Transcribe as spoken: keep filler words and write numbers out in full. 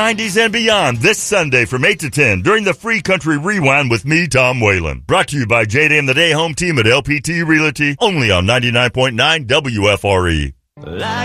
nineties and beyond this Sunday from eight to ten during the Free Country Rewind with me, Tom Whalen. Brought to you by J Day and the Day Home Team at L P T Realty, only on ninety-nine point nine W F R E.